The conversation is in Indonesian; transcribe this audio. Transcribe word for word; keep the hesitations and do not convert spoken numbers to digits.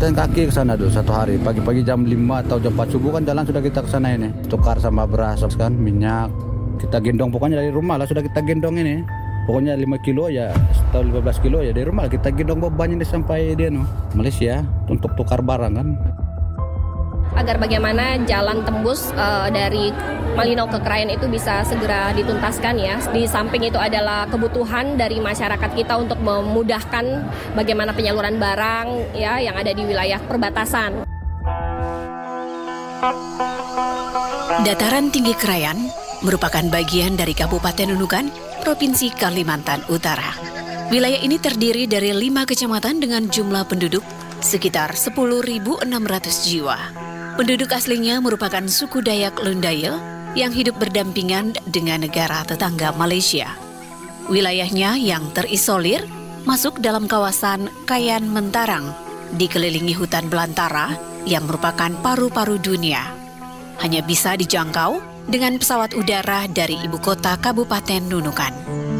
Jalan kaki ke sana dulu satu hari. Pagi-pagi jam lima atau jam empat subuh kan jalan sudah kita ke sana ini. Tukar sama beras kan, minyak. Kita gendong pokoknya dari rumah lah sudah kita gendong ini. Pokoknya lima kilo ya atau lima belas kilo ya dari rumah lah kita gendong bebannya sampai dia no Malaysia untuk tukar barang kan. Agar bagaimana jalan tembus uh, dari Malino ke Krayan itu bisa segera dituntaskan ya. Di samping itu adalah kebutuhan dari masyarakat kita untuk memudahkan bagaimana penyaluran barang ya yang ada di wilayah perbatasan. Dataran tinggi Krayan merupakan bagian dari Kabupaten Nunukan, Provinsi Kalimantan Utara. Wilayah ini terdiri dari lima kecamatan dengan jumlah penduduk sekitar sepuluh ribu enam ratus jiwa. Penduduk aslinya merupakan suku Dayak Lundaya yang hidup berdampingan dengan negara tetangga Malaysia. Wilayahnya yang terisolir masuk dalam kawasan Kayan Mentarang, dikelilingi hutan belantara yang merupakan paru-paru dunia. Hanya bisa dijangkau dengan pesawat udara dari ibu kota Kabupaten Nunukan.